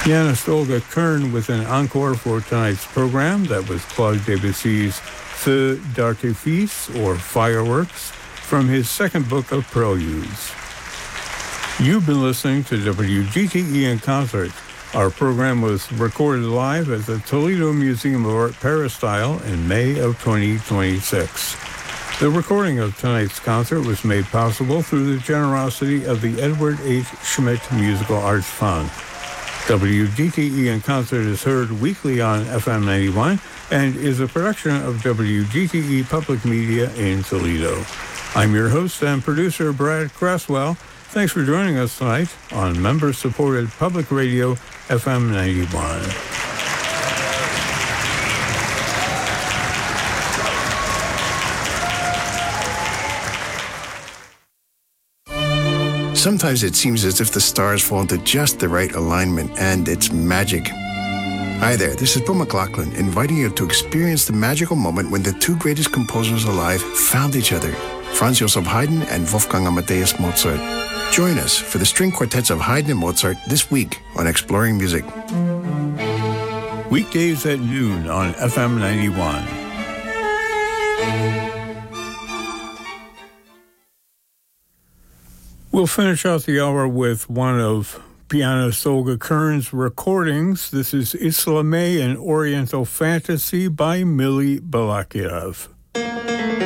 Pianist Olga Kern with an encore for tonight's program. That was Claude Debussy's Feu d'artifice, or Fireworks, from his second book of preludes. You've been listening to WGTE in Concert. Our program was recorded live at the Toledo Museum of Art Peristyle in May of 2026. The recording of tonight's concert was made possible through the generosity of the Edward H. Schmidt Musical Arts Fund. WGTE in Concert is heard weekly on FM 91 and is a production of WGTE Public Media in Toledo. I'm your host and producer, Brad Cresswell. Thanks for joining us tonight on member-supported public radio, FM 91. Sometimes it seems as if the stars fall into just the right alignment, and it's magic. Hi there, this is Bill McLaughlin, inviting you to experience the magical moment when the two greatest composers alive found each other, Franz Joseph Haydn and Wolfgang Amadeus Mozart. Join us for the string quartets of Haydn and Mozart this week on Exploring Music. Weekdays at noon on FM 91. We'll finish out the hour with one of pianist Olga Kern's recordings. This is Islamé, an Oriental Fantasy by Mili Balakirev.